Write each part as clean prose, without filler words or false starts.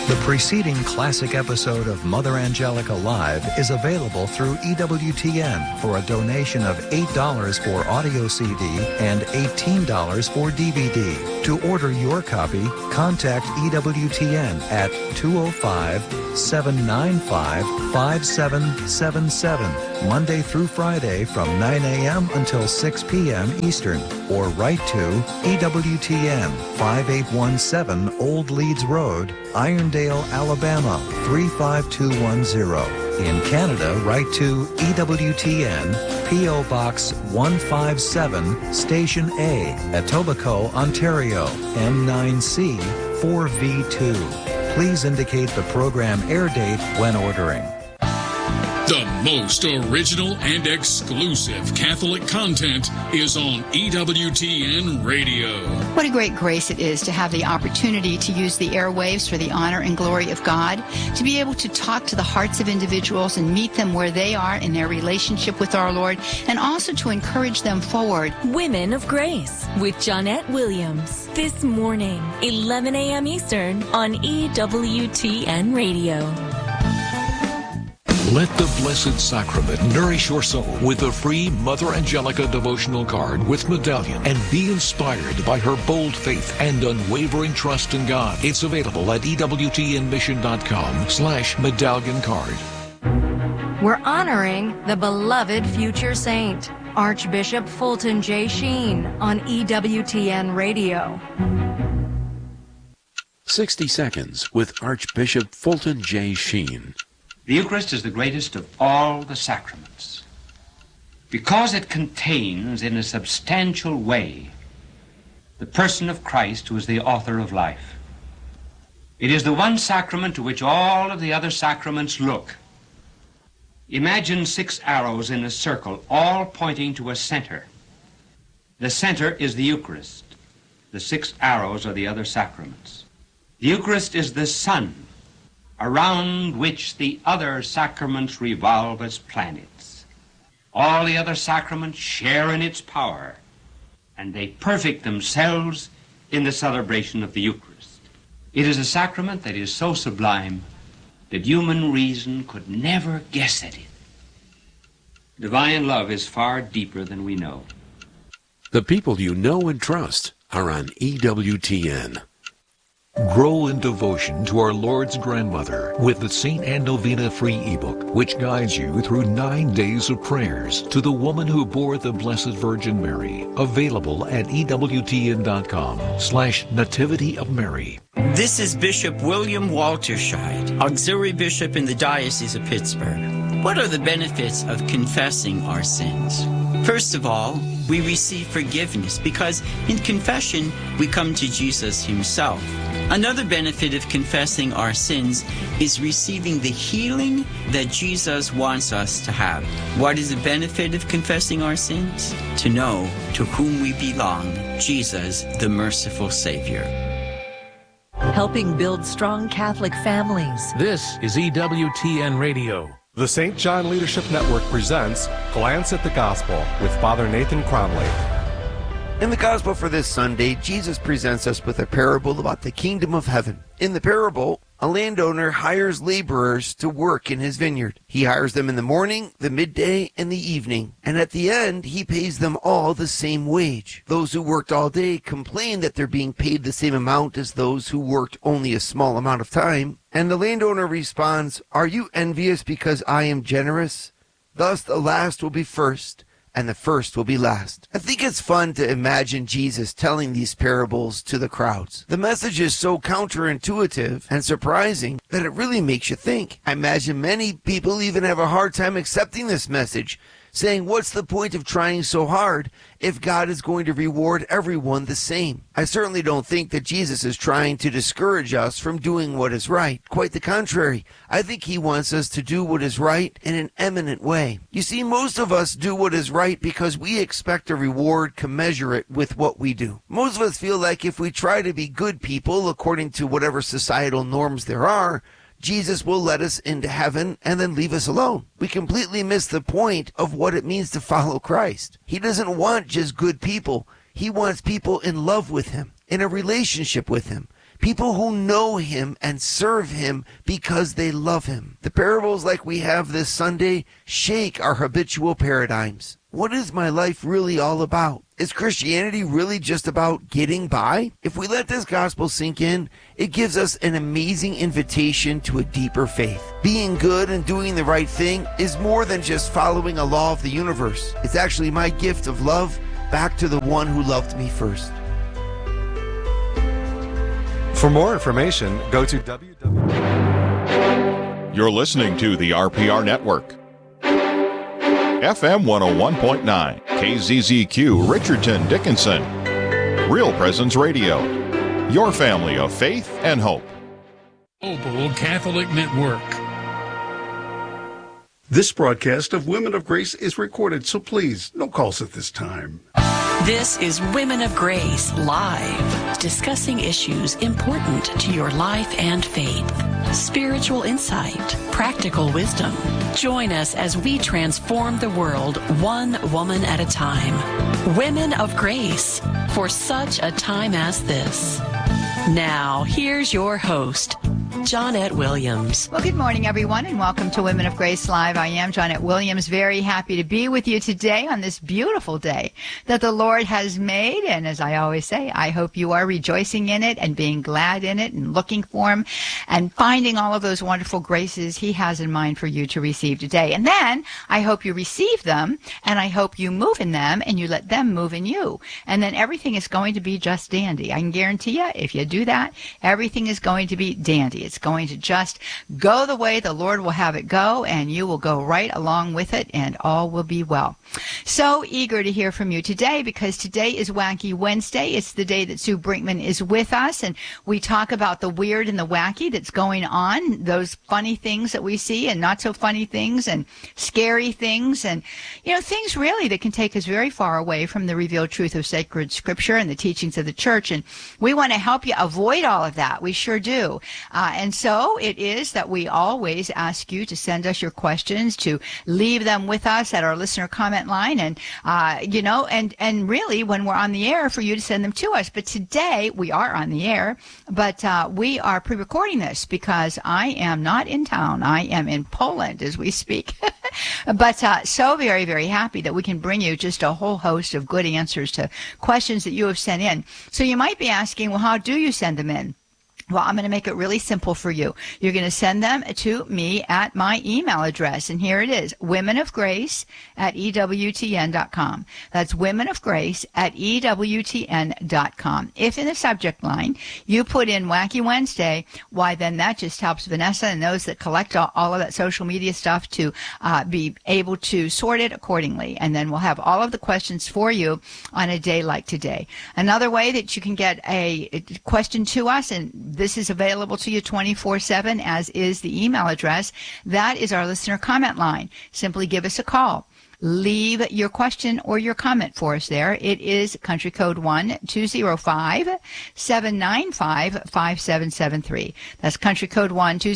The preceding classic episode of Mother Angelica Live is available through EWTN for a donation of $8 for audio CD and $18 for DVD. To order your copy, contact EWTN at 205-795-5777, Monday through Friday from 9 a.m. until 6 p.m. Eastern, or write to EWTN 5817 Old Leeds Road, Irondale, Alabama 35210. In Canada, write to EWTN, P.O. Box 157, Station A, Etobicoke, Ontario, M9C 4V2. Please indicate the program air date when ordering. The most original and exclusive Catholic content is on EWTN Radio. What a great grace it is to have the opportunity to use the airwaves for the honor and glory of God, to be able to talk to the hearts of individuals and meet them where they are in their relationship with our Lord, and also to encourage them forward. Women of Grace with Johnnette Williams. This morning, 11 a.m. Eastern on EWTN Radio. Let the Blessed Sacrament nourish your soul with the free Mother Angelica devotional card with medallion, and be inspired by her bold faith and unwavering trust in God. It's available at EWTNmission.com/medallion card. We're honoring the beloved future saint, Archbishop Fulton J. Sheen, on EWTN Radio. 60 Seconds with Archbishop Fulton J. Sheen. The Eucharist is the greatest of all the sacraments because it contains in a substantial way the person of Christ, who is the author of life. It is the one sacrament to which all of the other sacraments look. Imagine 6 arrows in a circle, all pointing to a center. The center is the Eucharist. The 6 arrows are the other sacraments. The Eucharist is the sun around which the other sacraments revolve as planets. All the other sacraments share in its power, and they perfect themselves in the celebration of the Eucharist. It is a sacrament that is so sublime that human reason could never guess at it. Divine love is far deeper than we know. The people you know and trust are on EWTN. Grow in devotion to our Lord's grandmother with the St. Anne Novena free ebook, which guides you through 9 days of prayers to the woman who bore the Blessed Virgin Mary. Available at EWTN.com/Nativity of Mary. This is Bishop William Walterscheid, Auxiliary Bishop in the Diocese of Pittsburgh. What are the benefits of confessing our sins? First of all, we receive forgiveness because in confession we come to Jesus himself. Another benefit of confessing our sins is receiving the healing that Jesus wants us to have. What is the benefit of confessing our sins? To know to whom we belong, Jesus, the merciful Savior. Helping build strong Catholic families. This is EWTN Radio. The St. John Leadership Network presents Glance at the Gospel with Father Nathan Cromley. In the Gospel for this Sunday, Jesus presents us with a parable about the kingdom of heaven. In the parable, a landowner hires laborers to work in his vineyard. He hires them in the morning, the midday, and the evening, and at the end, he pays them all the same wage. Those who worked all day complain that they're being paid the same amount as those who worked only a small amount of time, and the landowner responds, "Are you envious because I am generous? Thus the last will be first, and the first will be last." I think it's fun to imagine Jesus telling these parables to the crowds. The message is so counterintuitive and surprising that it really makes you think. I imagine many people even have a hard time accepting this message, saying, what's the point of trying so hard if God is going to reward everyone the same? I certainly don't think that Jesus is trying to discourage us from doing what is right. Quite the contrary. I think he wants us to do what is right in an eminent way. You see, most of us do what is right because we expect a reward commensurate with what we do. Most of us feel like if we try to be good people according to whatever societal norms there are, Jesus will let us into heaven and then leave us alone. We completely miss the point of what it means to follow Christ. He doesn't want just good people. He wants people in love with him, in a relationship with him, People who know him and serve him because they love him. The parables like we have this Sunday shake our habitual paradigms. What is my life really all about? Is Christianity really just about getting by? If we let this gospel sink in, it gives us an amazing invitation to a deeper faith. Being good and doing the right thing is more than just following a law of the universe. It's actually my gift of love back to the one who loved me first. For more information, go to You're listening to the RPR Network. FM 101.9, KZZQ, Richardson, Dickinson. Real Presence Radio. Your family of faith and hope. Opal Catholic Network. This broadcast of Women of Grace is recorded, so please, no calls at this time. This is Women of Grace Live, discussing issues important to your life and faith. Spiritual insight, practical wisdom. Join us as we transform the world one woman at a time. Women of Grace, for such a time as this. Now, here's your host, Johnette Williams. Well, good morning, everyone, and welcome to Women of Grace Live. I am Johnette Williams, very happy to be with you today on this beautiful day that the Lord has made. And as I always say, I hope you are rejoicing in it and being glad in it and looking for him and finding all of those wonderful graces he has in mind for you to receive today. And then I hope you receive them, and I hope you move in them and you let them move in you. And then everything is going to be just dandy. I can guarantee you, if you do that, everything is going to be dandy. It's going to just go the way the Lord will have it go, and you will go right along with it, and all will be well. So eager to hear from you today, because today is Wacky Wednesday. It's the day that Sue Brinkman is with us, and we talk about the weird and the wacky that's going on, those funny things that we see and not so funny things and scary things, and, you know, things really that can take us very far away from the revealed truth of sacred scripture and the teachings of the church. And we want to help you avoid all of that. We sure do. And so it is that we always ask you to send us your questions, to leave them with us at our listener comment line, and and really when we're on the air, for you to send them to us. But today we are on the air, but we are pre-recording this because I am not in town. I am in Poland as we speak. But so very, very happy that we can bring you just a whole host of good answers to questions that you have sent in. So you might be asking, well, how do you send them in? Well, I'm going to make it really simple for you. You're going to send them to me at my email address. And here it is, womenofgrace@ewtn.com. That's womenofgrace@ewtn.com. If in the subject line you put in Wacky Wednesday, why then that just helps Vanessa and those that collect all of that social media stuff to be able to sort it accordingly. And then we'll have all of the questions for you on a day like today. Another way that you can get a question to us, and this is available to you 24/7, as is the email address. That is our listener comment line. Simply give us a call. Leave your question or your comment for us there. It is country code 1-205-795-5773. That's country code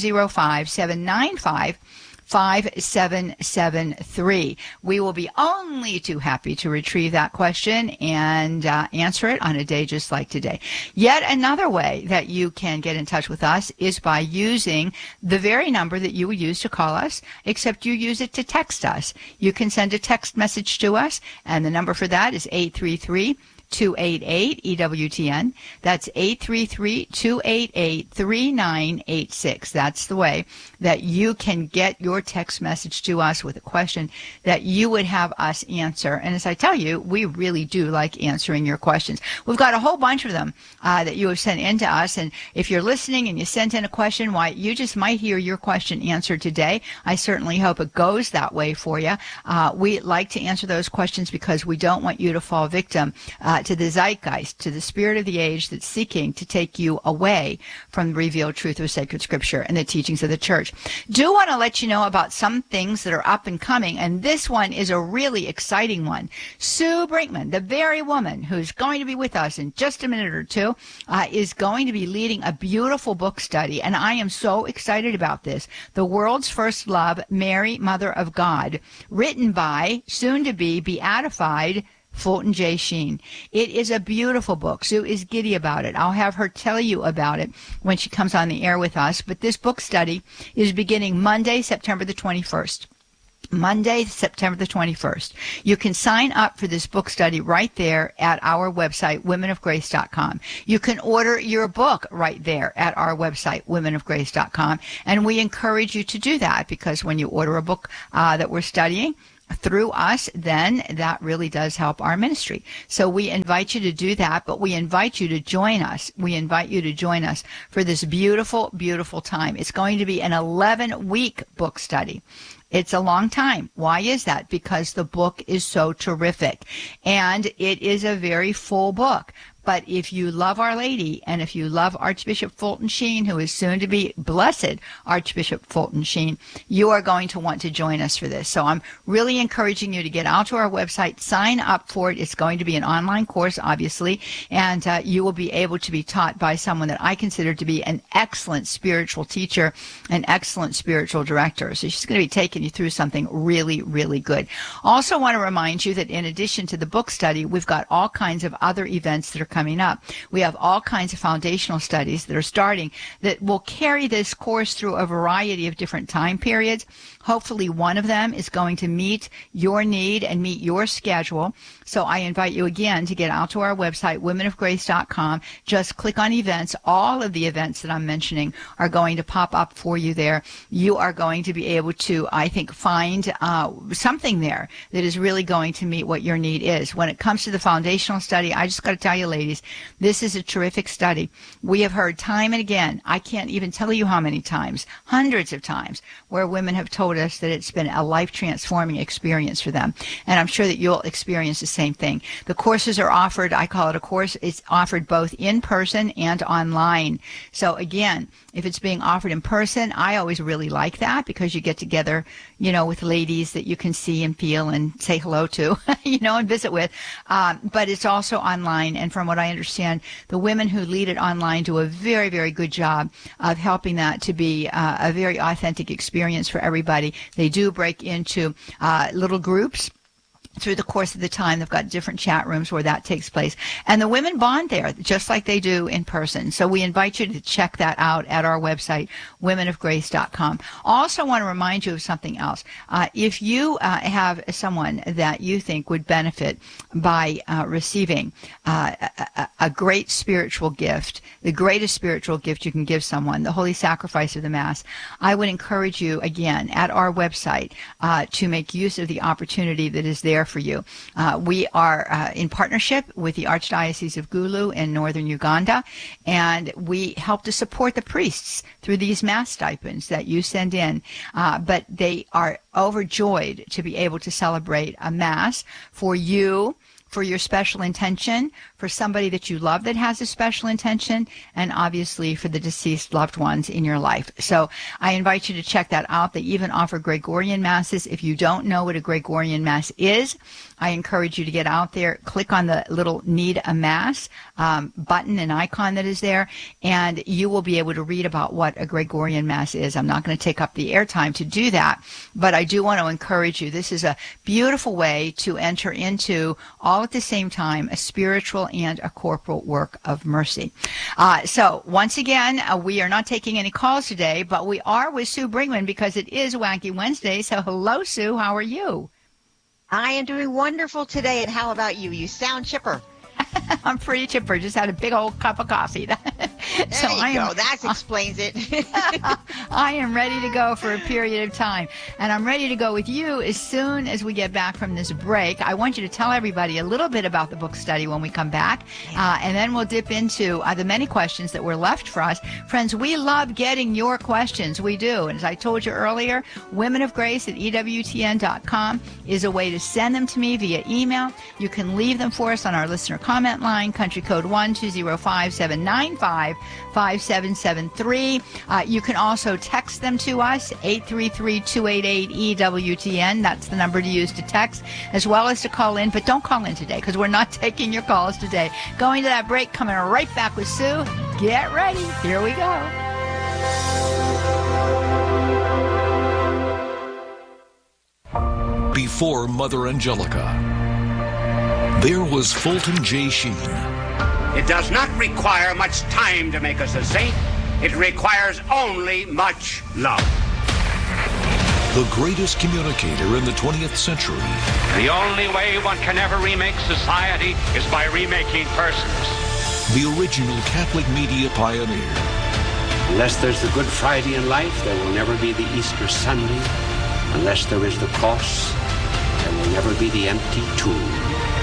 1-205-795-5773. We will be only too happy to retrieve that question and answer it on a day just like today. Yet another way that you can get in touch with us is by using the very number that you would use to call us, except you use it to text us. You can send a text message to us, and the number for that is 833-288-EWTN. That's 833-288-3986. That's the way that you can get your text message to us with a question that you would have us answer. And as I tell you, we really do like answering your questions. We've got a whole bunch of them that you have sent in to us. And if you're listening and you sent in a question, why, you just might hear your question answered today. I certainly hope it goes that way for you. We like to answer those questions because we don't want you to fall victim to the zeitgeist, to the spirit of the age that's seeking to take you away from the revealed truth of sacred scripture and the teachings of the church. Do want to let you know about some things that are up and coming, and this one is a really exciting one. Sue Brinkman, the very woman who's going to be with us in just a minute or two, is going to be leading a beautiful book study, and I am so excited about this. The World's First Love, Mary, Mother of God, written by, soon to be beatified, Fulton J. Sheen. It is a beautiful book. Sue is giddy about it. I'll have her tell you about it when she comes on the air with us. But this book study is beginning Monday, September the 21st. Monday, September the 21st. You can sign up for this book study right there at our website, womenofgrace.com. You can order your book right there at our website, womenofgrace.com. And we encourage you to do that, because when you order a book that we're studying through us, then that really does help our ministry. So we invite you to do that, but we invite you to join us. We invite you to join us for this beautiful, beautiful time. It's going to be an 11-week book study. It's a long time. Why is that? Because the book is so terrific, and it is a very full book. But if you love Our Lady, and if you love Archbishop Fulton Sheen, who is soon to be Blessed Archbishop Fulton Sheen, you are going to want to join us for this. So I'm really encouraging you to get out to our website, sign up for it. It's going to be an online course, obviously, and you will be able to be taught by someone that I consider to be an excellent spiritual teacher, an excellent spiritual director. So she's going to be taking you through something really, really good. Also want to remind you that in addition to the book study, we've got all kinds of other events that are coming up. We have all kinds of foundational studies that are starting that will carry this course through a variety of different time periods. Hopefully one of them is going to meet your need and meet your schedule. So I invite you again to get out to our website, womenofgrace.com. Just click on events. All of the events that I'm mentioning are going to pop up for you there. You are going to be able to, I think, find something there that is really going to meet what your need is. When it comes to the foundational study, I just got to tell you, ladies, this is a terrific study. We have heard time and again, I can't even tell you how many times, hundreds of times, where women have told us that it's been a life-transforming experience for them. And I'm sure that you'll experience the same thing. The courses are offered, I call it a course, it's offered both in person and online. So again, if it's being offered in person, I always really like that, because you get together, you know, with ladies that you can see and feel and say hello to, you know, and visit with. But it's also online. And from what I understand, the women who lead it online do a very, very good job of helping that to be a very authentic experience for everybody. They do break into little groups through the course of the time. They've got different chat rooms where that takes place. And the women bond there, just like they do in person. So we invite you to check that out at our website, womenofgrace.com. Also want to remind you of something else. If you have someone that you think would benefit by receiving a great spiritual gift, the greatest spiritual gift you can give someone, the Holy Sacrifice of the Mass, I would encourage you, again, at our website to make use of the opportunity that is there for you. We are in partnership with the Archdiocese of Gulu in northern Uganda, and we help to support the priests through these Mass stipends that you send in. But they are overjoyed to be able to celebrate a Mass for you, for your special intention, for somebody that you love that has a special intention, and obviously for the deceased loved ones in your life. So I invite you to check that out. They even offer Gregorian Masses. If you don't know what a Gregorian Mass is, I encourage you to get out there, click on the little Need a Mass button and icon that is there, and you will be able to read about what a Gregorian Mass is. I'm not going to take up the airtime to do that, but I do want to encourage you. This is a beautiful way to enter into, all at the same time, a spiritual and a corporal work of mercy. So once again, we are not taking any calls today, but we are with Sue Brinkman because it is Wacky Wednesday. So hello, Sue. How are you? I am doing wonderful today, and how about you? You sound chipper. I'm pretty chipper. Just had a big old cup of coffee. There you go. That explains it. I am ready to go for a period of time. And I'm ready to go with you as soon as we get back from this break. I want you to tell everybody a little bit about the book study when we come back. And then we'll dip into the many questions that were left for us. Friends, we love getting your questions. We do. And as I told you earlier, womenofgrace@ewtn.com is a way to send them to me via email. You can leave them for us on our listener comment line, country code 1-205-795-5773. You can also text them to us, 833-288-EWTN. That's the number to use to text, as well as to call in. But don't call in today because we're not taking your calls today. Going to that break, coming right back with Sue. Get ready. Here we go. Before Mother Angelica. there was Fulton J. Sheen. It does not require much time to make us a saint. It requires only much love. The greatest communicator in the 20th century. The only way one can ever remake society is by remaking persons. The original Catholic media pioneer. Unless there's the Good Friday in life, there will never be the Easter Sunday. Unless there is the cross, there will never be the empty tomb.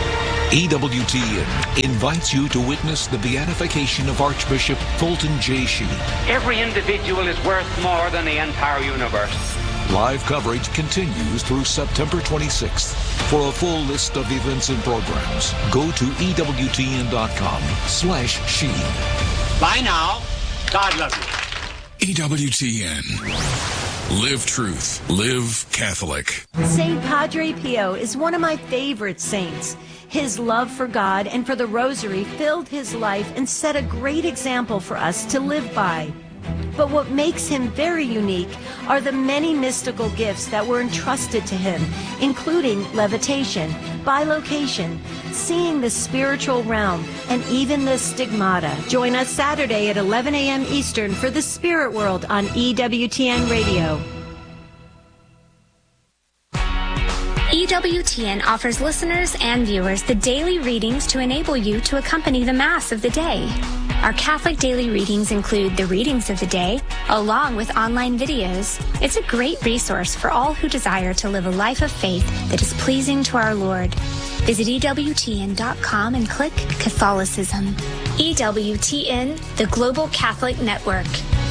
EWTN invites you to witness the beatification of Archbishop Fulton J. Sheen. Every individual is worth more than the entire universe. Live coverage continues through September 26th. For a full list of events and programs, go to EWTN.com/Sheen. Bye now. God love you. EWTN. Live truth. Live Catholic. St. Padre Pio is one of my favorite saints. His love for God and for the Rosary filled his life and set a great example for us to live by. But what makes him very unique are the many mystical gifts that were entrusted to him, including levitation, bilocation, seeing the spiritual realm, and even the stigmata. Join us Saturday at 11 a.m. Eastern for the Spirit World on EWTN Radio. EWTN offers listeners and viewers the daily readings to enable you to accompany the Mass of the day. Our Catholic daily readings include the readings of the day, along with online videos. It's a great resource for all who desire to live a life of faith that is pleasing to our Lord. Visit EWTN.com and click Catholicism. EWTN, the Global Catholic Network.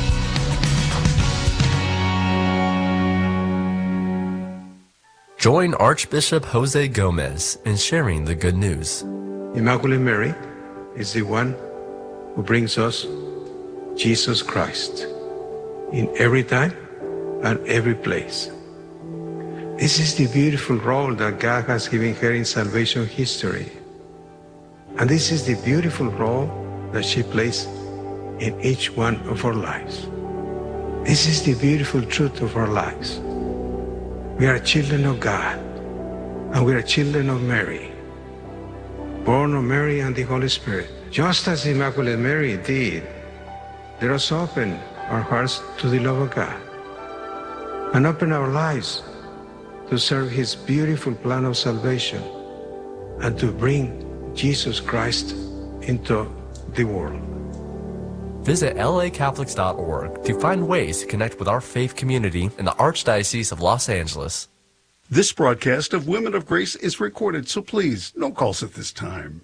Join Archbishop Jose Gomez in sharing the good news. Immaculate Mary is the one who brings us Jesus Christ in every time and every place. This is the beautiful role that God has given her in salvation history. And this is the beautiful role that she plays in each one of our lives. This is the beautiful truth of our lives. We are children of God, and we are children of Mary, born of Mary and the Holy Spirit. Just as Immaculate Mary did, let us open our hearts to the love of God and open our lives to serve His beautiful plan of salvation and to bring Jesus Christ into the world. Visit lacatholics.org to find ways to connect with our faith community in the Archdiocese of Los Angeles. This broadcast of Women of Grace is recorded, so please, no calls at this time.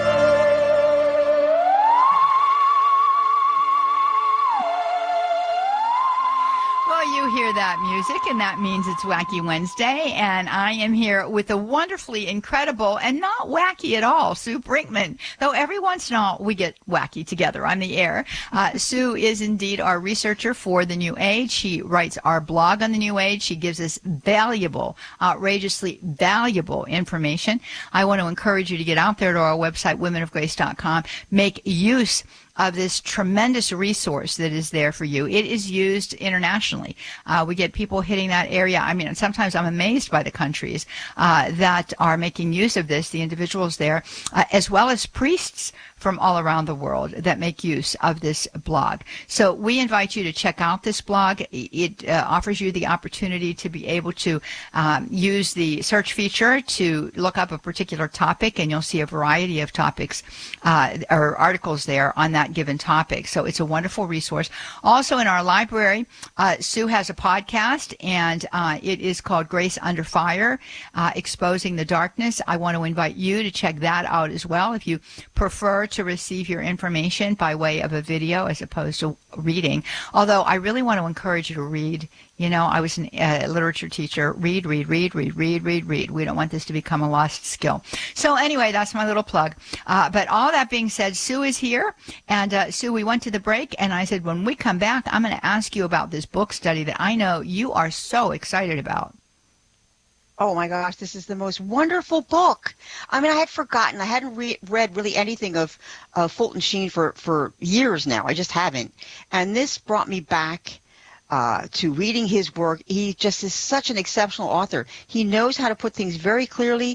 You hear that music, and that means it's Wacky Wednesday, and I am here with the wonderfully incredible and not wacky at all, Sue Brinkman, though every once in a while we get wacky together on the air. Sue is indeed our researcher for the New Age. She writes our blog on the New Age. She gives us valuable, outrageously valuable information. I want to encourage you to get out there to our website, womenofgrace.com. Make use of this tremendous resource that is there for you. It is used internationally. We get people hitting that area. I mean, sometimes I'm amazed by the countries that are making use of this, the individuals there, as well as priests from all around the world that make use of this blog. So we invite you to check out this blog. It offers you the opportunity to be able to use the search feature to look up a particular topic, and you'll see a variety of topics or articles there on that given topic. So it's a wonderful resource. Also in our library, Sue has a podcast, and it is called Grace Under Fire, Exposing the Darkness. I want to invite you to check that out as well if you prefer to receive your information by way of a video as opposed to reading. Although I really want to encourage you to read. You know, I was a literature teacher. Read. We don't want this to become a lost skill. So anyway, that's my little plug. But all that being said, Sue is here. And Sue, we went to the break, and I said, when we come back, I'm going to ask you about this book study that I know you are so excited about. Oh my gosh, this is the most wonderful book. I mean, I had forgotten. I hadn't read really anything of Fulton Sheen for years now. I just haven't. And this brought me back to reading his work. He just is such an exceptional author. He knows how to put things very clearly.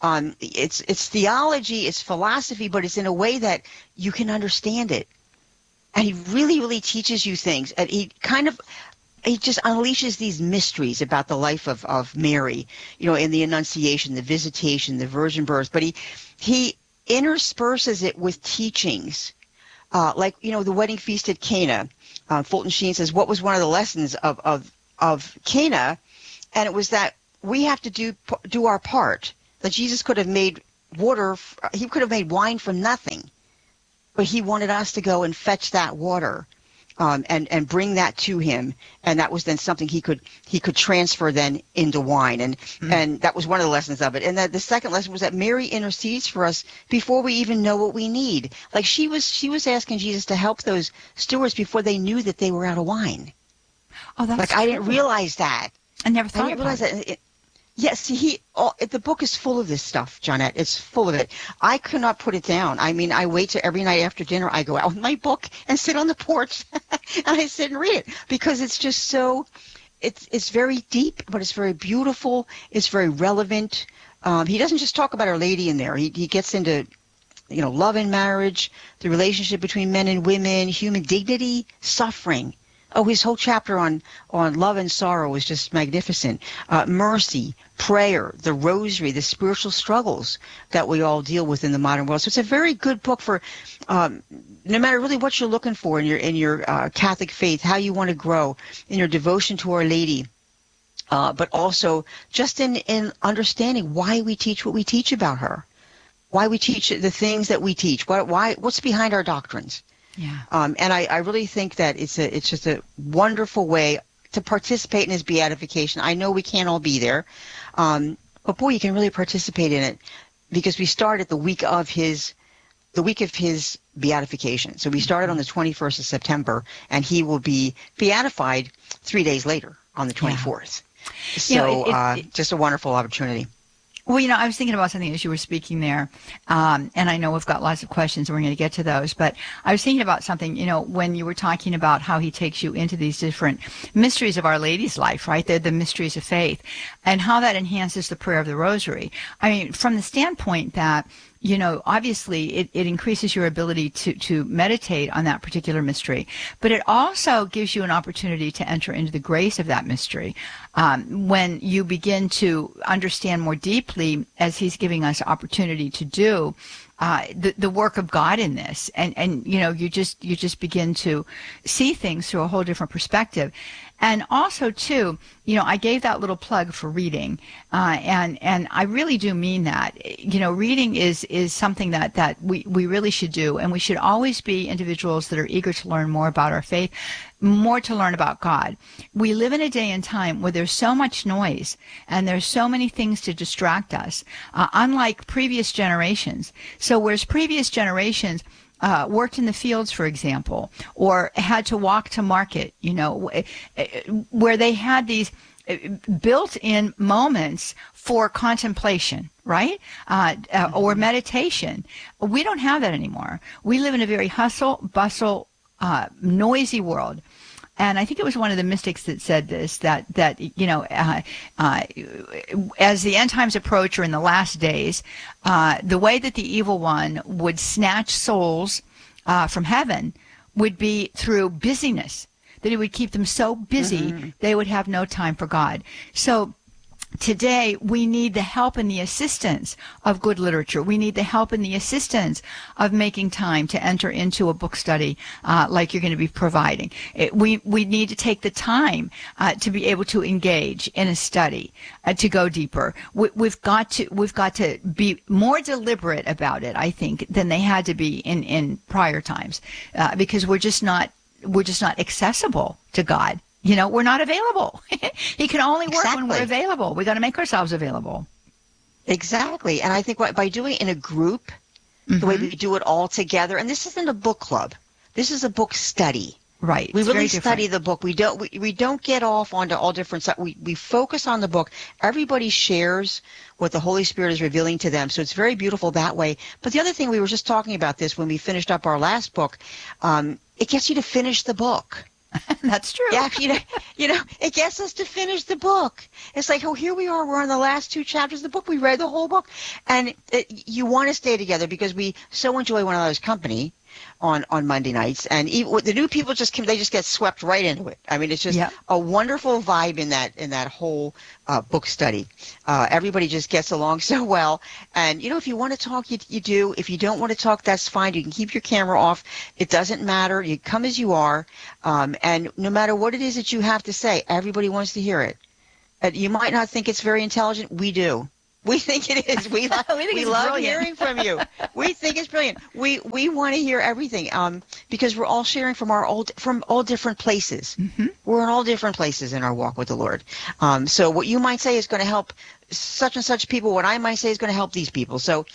It's theology, it's philosophy, but it's in a way that you can understand it. And he really, really teaches you things. And he just unleashes these mysteries about the life of Mary, in the Annunciation, the Visitation, the virgin birth. But he intersperses it with teachings, like the wedding feast at Cana. Fulton Sheen says, what was one of the lessons of Cana? And it was that we have to do our part. That Jesus could have made water, he could have made wine from nothing, but he wanted us to go and fetch that water, and bring that to him, and that was then something he could transfer then into wine, and that was one of the lessons of it. And that the second lesson was that Mary intercedes for us before we even know what we need. Like she was asking Jesus to help those stewards before they knew that they were out of wine. Oh, that's like, I didn't realize that. I never thought about that. Yes, the book is full of this stuff, Johnette. It's full of it. I could not put it down. I mean, I wait till every night after dinner I go out with my book and sit on the porch and I sit and read it because it's just so, it's very deep, but it's very beautiful. It's very relevant. He doesn't just talk about Our Lady in there. He gets into, love and marriage, the relationship between men and women, human dignity, suffering. Oh, his whole chapter on love and sorrow is just magnificent. Mercy, prayer, the rosary, the spiritual struggles that we all deal with in the modern world. So it's a very good book for no matter really what you're looking for in your Catholic faith, how you want to grow, in your devotion to Our Lady, but also just in understanding why we teach what we teach about her, why we teach the things that we teach, what's behind our doctrines. Yeah. And I really think that it's just a wonderful way to participate in his beatification. I know we can't all be there, but boy, you can really participate in it because we start at the week of his beatification. So we started on the 21st of September, and he will be beatified 3 days later on the 24th. Yeah. So just a wonderful opportunity. Well, I was thinking about something as you were speaking there, and I know we've got lots of questions, and we're going to get to those, but I was thinking about something, when you were talking about how he takes you into these different mysteries of Our Lady's life, right? They're the mysteries of faith, and how that enhances the prayer of the Rosary. I mean, from the standpoint that, obviously it increases your ability to meditate on that particular mystery, but it also gives you an opportunity to enter into the grace of that mystery. When you begin to understand more deeply, as he's giving us opportunity to do, the work of God in this, and you just begin to see things through a whole different perspective. And also, too, I gave that little plug for reading, and I really do mean that. Reading is something that we really should do, and we should always be individuals that are eager to learn more about our faith, more to learn about God. We live in a day and time where there's so much noise, and there's so many things to distract us, unlike previous generations. So whereas previous generations worked in the fields, for example, or had to walk to market, where they had these built-in moments for contemplation, right? Or meditation. We don't have that anymore. We live in a very hustle, bustle, noisy world. And I think it was one of the mystics that said this, that as the end times approach, or in the last days, the way that the evil one would snatch souls from heaven would be through busyness, that he would keep them so busy they would have no time for God. So today, we need the help and the assistance of good literature. We need the help and the assistance of making time to enter into a book study like you're going to be providing. We need to take the time to be able to engage in a study, to go deeper. We've got to be more deliberate about it, I think, than they had to be in prior times, because we're just not accessible to God. We're not available. He can only work when we're available. We got to make ourselves available. Exactly. And I think by doing it in a group, the way we do it all together, and this isn't a book club. This is a book study. Right. We really study the book. We don't get off onto all different stuff. We focus on the book. Everybody shares what the Holy Spirit is revealing to them. So it's very beautiful that way. But the other thing, we were just talking about this when we finished up our last book, it gets you to finish the book. That's true. Yeah, it gets us to finish the book. It's like, oh, here we are. We're on the last 2 chapters of the book. We read the whole book. And you want to stay together because we so enjoy one another's company on Monday nights. And even the new people they just get swept right into it. I mean, it's just a wonderful vibe in that whole book study. Everybody just gets along so well. And, if you want to talk, you do. If you don't want to talk, that's fine. You can keep your camera off. It doesn't matter. You come as you are. And no matter what it is that you have to say, everybody wants to hear it. You might not think it's very intelligent. We do. We think it is. We love hearing from you. We think it's brilliant. We want to hear everything because we're all sharing from all different places. Mm-hmm. We're in all different places in our walk with the Lord. So what you might say is going to help such and such people. What I might say is going to help these people. So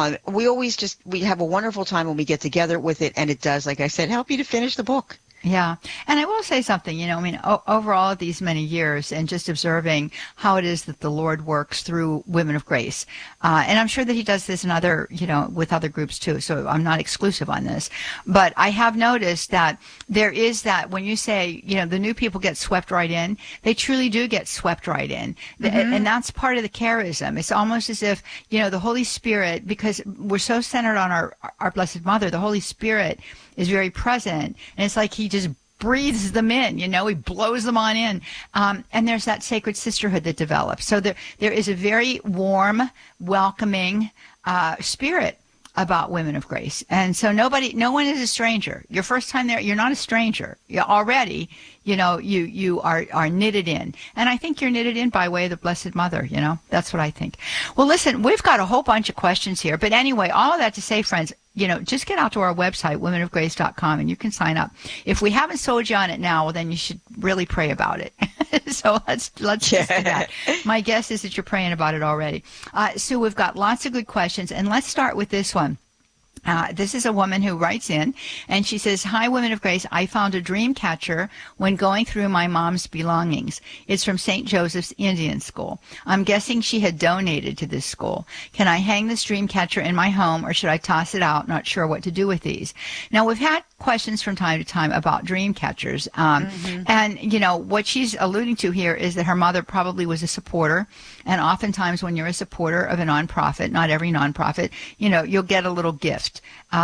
we have a wonderful time when we get together with it, and it does, like I said, help you to finish the book. Yeah. And I will say something, overall these many years and just observing how it is that the Lord works through Women of Grace. And I'm sure that he does this in other, with other groups too. So I'm not exclusive on this. But I have noticed that there is that when you say, the new people get swept right in, they truly do get swept right in. Mm-hmm. And that's part of the charism. It's almost as if, the Holy Spirit, because we're so centered on our Blessed Mother, the Holy Spirit is very present, and it's like he just breathes them in, he blows them on in. And there's that sacred sisterhood that develops. So there is a very warm, welcoming spirit about Women of Grace. And so no one is a stranger. Your first time there, you're not a stranger. You're already, you are knitted in. And I think you're knitted in by way of the Blessed Mother, That's what I think. Well, listen, we've got a whole bunch of questions here. But anyway, all of that to say, friends, just get out to our website, womenofgrace.com, and you can sign up. If we haven't sold you on it now, well, then you should really pray about it. So let's just do that. My guess is that you're praying about it already. So we've got lots of good questions, and let's start with this one. This is a woman who writes in, and she says, "Hi, Women of Grace. I found a dream catcher when going through my mom's belongings. It's from St. Joseph's Indian School. I'm guessing she had donated to this school. Can I hang this dream catcher in my home, or should I toss it out? Not sure what to do with these." Now, we've had questions from time to time about dream catchers. And, what she's alluding to here is that her mother probably was a supporter. And oftentimes when you're a supporter of a nonprofit, not every nonprofit, you'll get a little gift,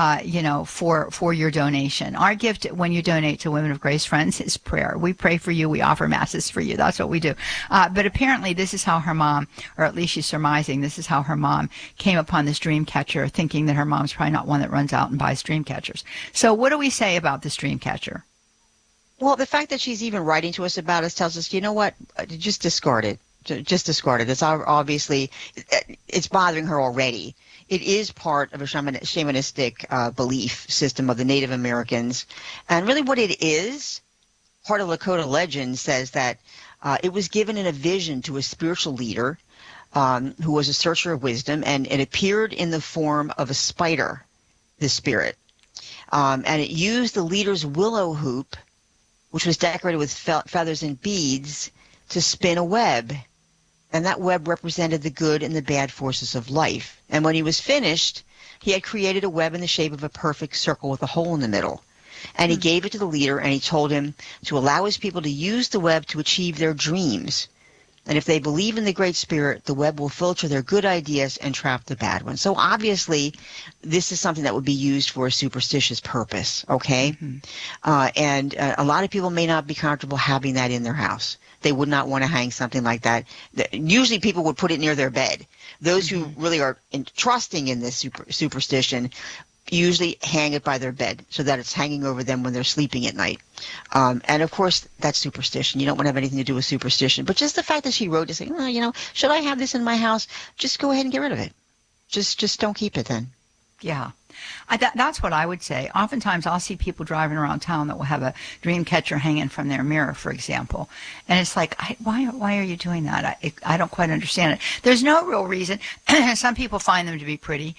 for your donation. Our gift when you donate to Women of Grace, friends, is prayer. We pray for you. We offer masses for you. That's what we do. But apparently this is how her mom, or at least she's surmising, this is how her mom came upon this dream catcher, thinking that her mom's probably not one that runs out and buys dream catchers. So what do we say about this dream catcher? Well, the fact that she's even writing to us about it tells us, you know what, just discard it. Just discard it. It's obviously, it's bothering her already. It is part of a shamanistic belief system of the Native Americans. And really what it is, part of Lakota legend says that it was given in a vision to a spiritual leader who was a searcher of wisdom, and it appeared in the form of a spider, this spirit. And it used the leader's willow hoop, which was decorated with feathers and beads, to spin a web. And that web represented the good and the bad forces of life. And when he was finished, he had created a web in the shape of a perfect circle with a hole in the middle. And he gave it to the leader, and he told him to allow his people to use the web to achieve their dreams. And if they believe in the Great Spirit, the web will filter their good ideas and trap the bad ones. So obviously, this is something that would be used for a superstitious purpose, okay? Mm-hmm. And a lot of people may not be comfortable having that in their house. They would not want to hang something like that. Usually people would put it near their bed. Those who really are trusting in this superstition usually hang it by their bed so that it's hanging over them when they're sleeping at night. And of course, that's superstition. You don't want to have anything to do with superstition. But just the fact that she wrote to say, should I have this in my house? Just go ahead and get rid of it. Just don't keep it then. Yeah. That's what I would say. Oftentimes I'll see people driving around town that will have a dream catcher hanging from their mirror, for example. And it's like, why are you doing that? I don't quite understand it. There's no real reason. Some people find them to be pretty.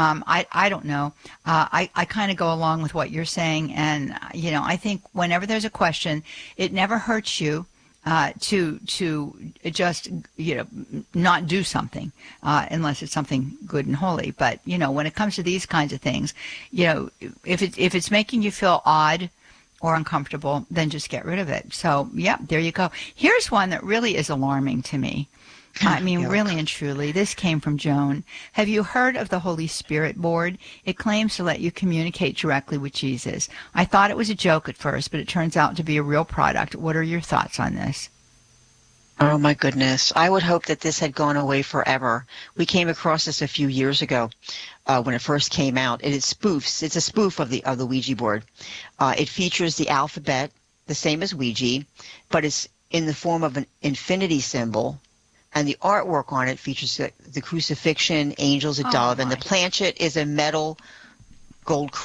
I don't know. I kind of go along with what you're saying. And, I think whenever there's a question, it never hurts you to just, not do something, unless it's something good and holy. But, when it comes to these kinds of things, if it's making you feel odd, or uncomfortable, then just get rid of it. So, yeah, there you go. Here's one that really is alarming to me. I mean, really and truly, this came from Joan. Have you heard of the Holy Spirit Board? It claims to let you communicate directly with Jesus. I thought it was a joke at first, but it turns out to be a real product. What are your thoughts on this? Oh, my goodness. I would hope that this had gone away forever. We came across this a few years ago when it first came out. It is spoofs. It's a spoof of the Ouija board. It features the alphabet, the same as Ouija, but it's in the form of an infinity symbol. And the artwork on it features the crucifixion, angels, a dove, and the planchet is a metal gold